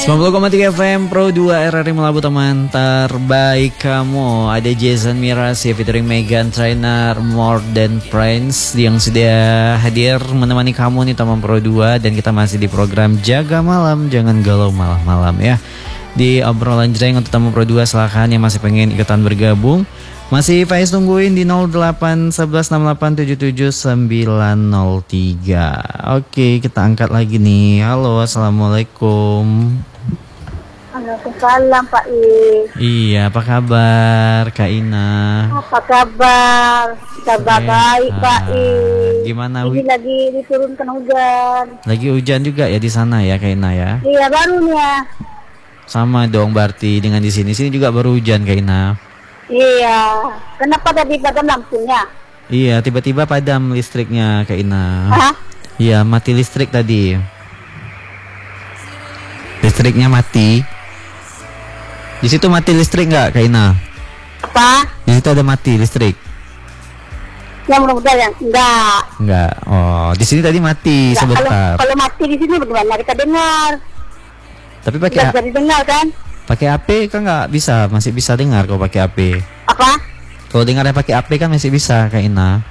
90,3 FM Pro 2 RRI Melabu, teman terbaik kamu. Ada Jason Miraz ya featuring Megan Trainor, More Than Friends, yang sudah hadir menemani kamu nih teman Pro 2. Dan kita masih di program Jaga Malam, jangan galau malam-malam ya. Di obrolan jreng untuk teman Pro 2, silahkan yang masih pengen ikutan bergabung. Masih Faiz tungguin di 081168779903. Oke, kita angkat lagi nih. Halo, assalamualaikum. Waalaikumsalam Pak I. Iya, apa kabar Kak Ina? Apa kabar? Kabar baik Pak I. Gimana? Ini lagi diturunkan hujan. Lagi hujan juga ya di sana ya Kak Ina ya? Iya, baru nih ya. Sama dong berarti dengan di sini. Sini juga baru hujan Kak Ina. Iya. Kenapa tadi padam lampunya? Iya, tiba-tiba padam listriknya Kak Ina. Hah? Iya, mati listrik tadi. Listriknya mati. Di situ mati listrik nggak, Kak Ina? Apa? Di situ ada mati listrik? Ya mudah-mudahan enggak. Enggak. Oh, di sini tadi mati Enggak, sebentar. kalau mati di sini bagaimana kita dengar? Tapi Nggak bisa didengar kan? pakai HP kan nggak bisa, masih bisa dengar kalau pakai HP. Apa? Kalau dengarnya pakai HP kan masih bisa, Kak Ina.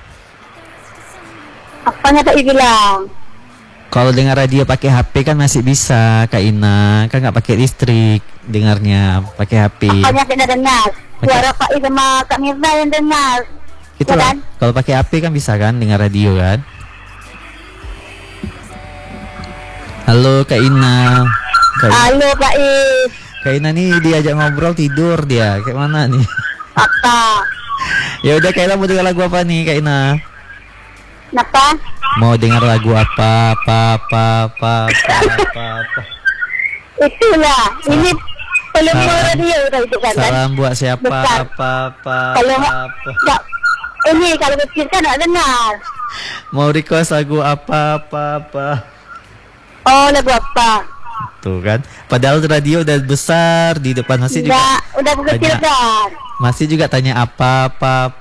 Apanya Pak I bilang? Kalau dengar radio pakai HP kan masih bisa, Kak Ina. Kan nggak pakai listrik dengarnya, pakai HP. Apanya kita dengar? Suara Pak I sama Kak Mirna yang dengar. Itu Ya kan? kalau pakai HP kan bisa kan dengar radio kan? Halo Kak Ina. Halo Pak I. Kak Ina nih diajak ngobrol tidur dia. Kayak mana nih? Apa? Ya udah, Kak Ina mau dengar lagu apa nih Kak Ina? Kenapa? Mau dengar lagu apa? Itulah, ini peluang radio udah itu kan? Salam buat siapa? Besar. Apa? Kalau nggak, ini kalau kecil kan nggak dengar. Mau request lagu apa? Oh, lagu apa? Tuh kan. Padahal radio udah besar di depan masih juga. Nggak, udah kecil kan? Masih juga tanya apa.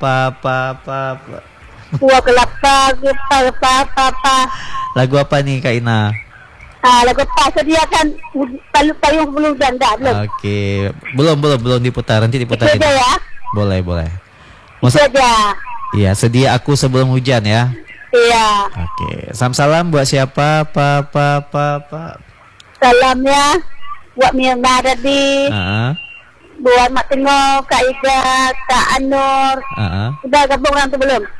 Buah kelapa, apa. Lagu apa nih Kak Ina? Lagu apa? Sediakan payung belum dan belum. Oke, belum diputar, nanti diputar. Itu aja ya. Boleh. Itu aja. Iya, sedia aku sebelum hujan ya. Iya. Oke, salam buat siapa? Salamnya buat Mirna tadi, buat Mak Tengok, Kak Ida, Kak Anur. Udah gabung orang tuh belum?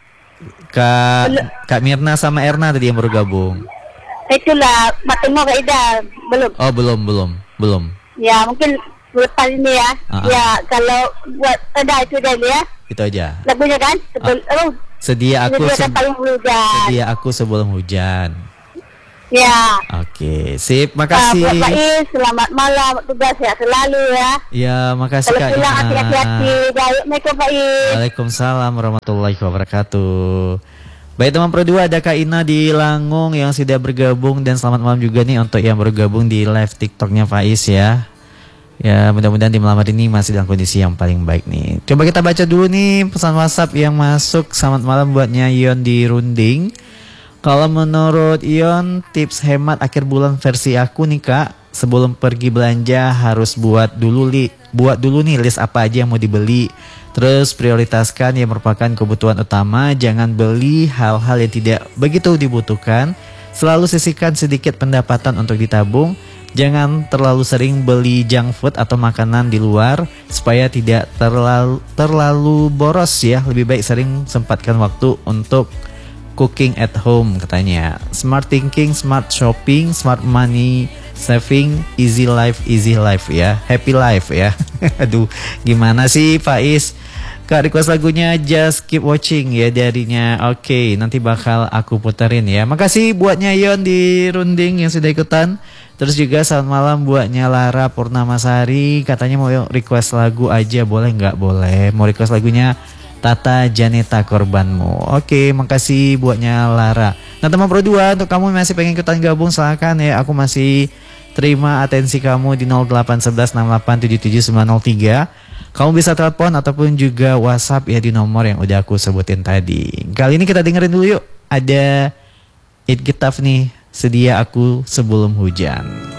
Kak Mirna sama Erna tadi yang baru gabung. Itulah Mak Tengok, Kak Ida belum. Oh, belum. Ya mungkin lepas ini ya. Ya kalau buat itu aja ya. Itu aja. Lagunya kan Sedia aku sebelum hujan. Ya. Oke, sip, makasih. Buat Pak I, selamat malam, tugas ya selalu ya. Ya, makasih Kak Ina. Kalau pulang hati-hati. Assalamualaikum Pak I. Waalaikumsalam warahmatullahi wabarakatuh. Baik teman Pro 2, ada Kak Ina di Langung yang sudah bergabung. Dan selamat malam juga nih untuk yang bergabung di live TikToknya Faiz ya. Ya, mudah-mudahan di malam hari ini masih dalam kondisi yang paling baik nih. Coba kita baca dulu nih pesan WhatsApp yang masuk. Selamat malam buatnya Ion di Runding. Kalau menurut Ion, tips hemat akhir bulan versi aku nih Kak, sebelum pergi belanja harus buat dulu nih list apa aja yang mau dibeli. Terus prioritaskan yang merupakan kebutuhan utama, jangan beli hal-hal yang tidak begitu dibutuhkan. Selalu sisihkan sedikit pendapatan untuk ditabung. Jangan terlalu sering beli junk food atau makanan di luar supaya tidak terlalu boros ya. Lebih baik sering sempatkan waktu untuk cooking at home katanya. Smart thinking, smart shopping, smart money saving, easy life ya. Happy life ya. Aduh, gimana sih Faiz? Kak request lagunya Just Keep Watching ya darinya. Oke, nanti bakal aku puterin ya. Makasih buatnya Yon di Runding yang sudah ikutan. Terus juga selamat malam buatnya Lara Purnamasari, katanya mau request lagu aja, boleh nggak? Boleh. Mau request lagunya Tata Janeta Korbanmu. Oke, makasih buatnya Lara. Nah teman Pro 2, untuk kamu masih pengen ikutan gabung silahkan ya. Aku masih terima atensi kamu di 081168779903. Kamu bisa telepon ataupun juga WhatsApp ya di nomor yang udah aku sebutin tadi. Kali ini kita dengerin dulu yuk. Ada It Getaf nih, Sedia Aku Sebelum Hujan.